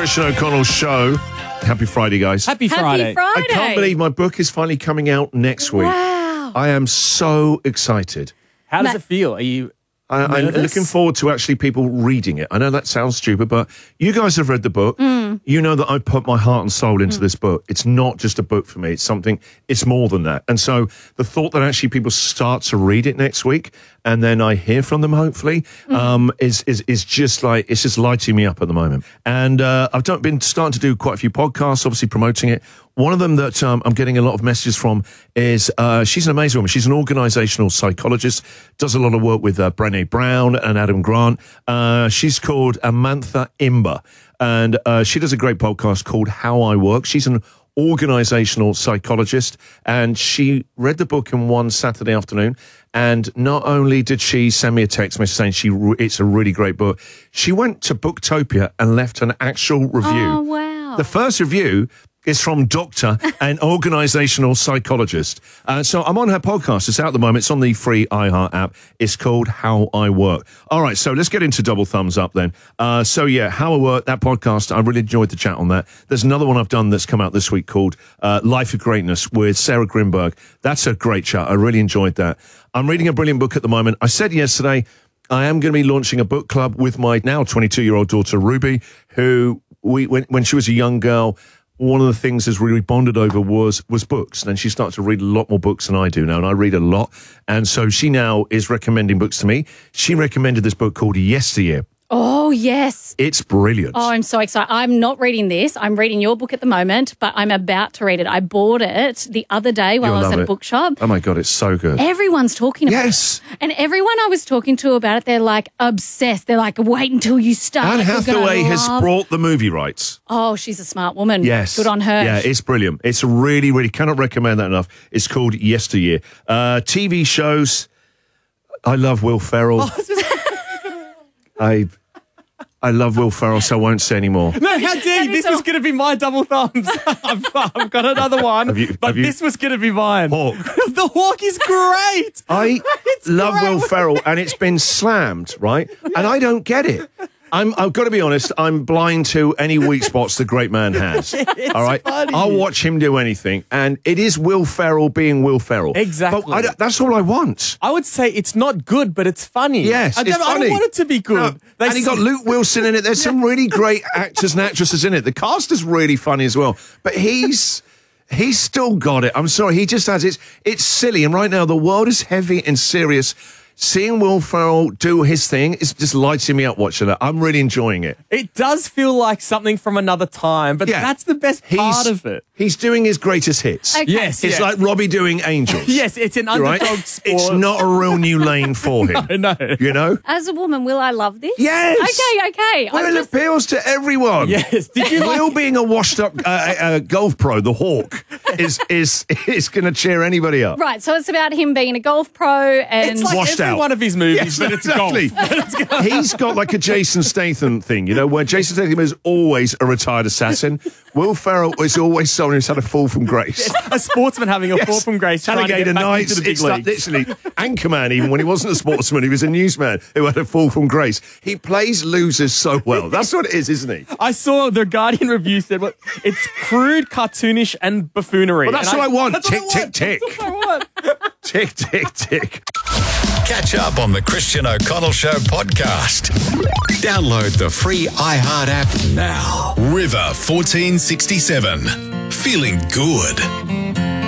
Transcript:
Christian O'Connell Show. Happy Friday, guys. Happy Friday. I can't believe my book is finally coming out next week. Wow. I am so excited. How does it feel? Are you I'm nervous? looking forward to actually people reading it. I know that sounds stupid, but you guys have read the book. You know that I put my heart and soul into this book. It's not just a book for me. It's more than that. And so the thought that actually people start to read it next week and then I hear from them, hopefully, is just like, it's just lighting me up at the moment. And I've been starting to do quite a few podcasts, obviously promoting it. One of them that I'm getting a lot of messages from is she's an amazing woman. She's an organizational psychologist, does a lot of work with Brené Brown and Adam Grant. She's called Amantha Imber, and she does a great podcast called How I Work. She's an organizational psychologist, and she read the book in one Saturday afternoon. And not only did she send me a text message saying it's a really great book, she went to Booktopia and left an actual review. Oh, wow. The first review is from Doctor, an organizational psychologist. So I'm on her podcast. It's out at the moment. It's on the free iHeart app. It's called How I Work. All right, so let's get into double thumbs up then. So yeah, How I Work, that podcast, I really enjoyed the chat on that. There's another one I've done that's come out this week called Life of Greatness with Sarah Grimberg. That's a great chat. I really enjoyed that. I'm reading a brilliant book at the moment. I said yesterday I am going to be launching a book club with my now 22-year-old daughter, Ruby, who when she was a young girl, one of the things that's really bonded over was books. And she started to read a lot more books than I do now, and I read a lot. And so she now is recommending books to me. She recommended this book called Yesteryear. Oh, yes. It's brilliant. Oh, I'm so excited. I'm not reading this. I'm reading your book at the moment, but I'm about to read it. I bought it the other day while I was at a bookshop. Oh, my God, it's so good. Everyone's talking about Yes. it. And everyone I was talking to about it, they're like obsessed. They're like, wait until you start. Anne You're gonna Hathaway has love. brought the movie rights. Oh, she's a smart woman. Yes. Good on her. Yeah, it's brilliant. It's really, really, cannot recommend that enough. It's called Yesteryear. TV shows. I love Will Ferrell. I love Will Ferrell, so I won't say any more. No, how dare you? This was going to be my double thumbs. I've got another one, but this was going to be mine. Hawk. The Hawk is great. I love great. Will Ferrell, and it's been slammed, right? And I don't get it. I've got to be honest, I'm blind to any weak spots the great man has. All right? funny. I'll watch him do anything, and it is Will Ferrell being Will Ferrell. Exactly. But that's all I want. I would say it's not good, but it's funny. Yes, I it's funny. don't want it to be good. No. And he got Luke Wilson in it. There's some really great actors and actresses in it. The cast is really funny as well. But he's still got it. I'm sorry. He just has it. It's silly. And right now, the world is heavy and serious. Seeing Will Ferrell do his thing is just lighting me up watching it. I'm really enjoying it. It does feel like something from another time, but Yeah. that's the best part of it. He's doing his greatest hits. Okay. Yes, It's yeah. like Robbie doing Angels. Yes, it's an You're right? underdog sport. It's not a real new lane for him. No. You know? As a woman, will I love this? Yes. Okay. Well, it appeals to everyone. Yes. Did you Will being a washed-up golf pro, the Hawk, is going to cheer anybody up. Right, so it's about him being a golf pro and... It's like Washed every out. one of his movies, Yes, but it's exactly. golf. He's got like a Jason Statham thing, you know, where Jason Statham is always a retired assassin. Will Ferrell is always someone who's had a fall from grace. A sportsman having a fall from grace, trying to Alligator get back Nights. into the big It's like leagues. literally Anchorman. Even when he wasn't a sportsman, he was a newsman who had a fall from grace. He plays losers so well. That's what it is, isn't he? I saw the Guardian review said, well, it's crude, cartoonish, and buffoonery. Well, that's And what I want. That's Tick, what I want. tick, tick. That's what I want. Tick, tick, tick. Catch up on the Christian O'Connell Show podcast. Download the free iHeart app now. River 1467. Feeling good.